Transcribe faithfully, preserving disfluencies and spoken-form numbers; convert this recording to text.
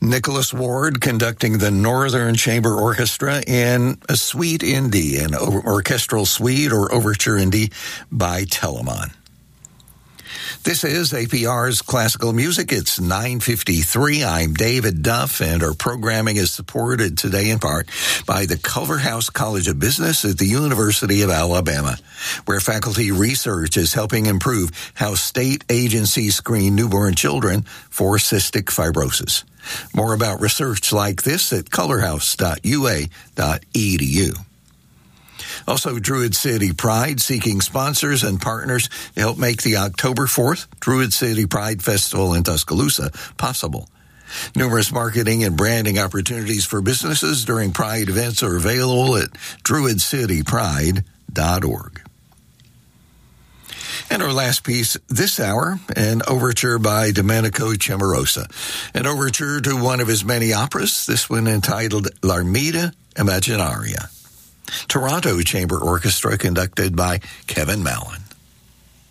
Nicholas Ward conducting the Northern Chamber Orchestra in a Suite in D, an orchestral suite or overture in D by Telemann. This is A P R's Classical Music. It's nine fifty-three. I'm David Duff, and our programming is supported today in part by the Culverhouse College of Business at the University of Alabama, where faculty research is helping improve how state agencies screen newborn children for cystic fibrosis. More about research like this at culverhouse dot u a dot e d u. Also, Druid City Pride seeking sponsors and partners to help make the October fourth Druid City Pride Festival in Tuscaloosa possible. Numerous marketing and branding opportunities for businesses during Pride events are available at druid city pride dot org. And our last piece this hour, an overture by Domenico Cimarosa, an overture to one of his many operas, this one entitled L'Armida Immaginaria. Toronto Chamber Orchestra conducted by Kevin Mallon.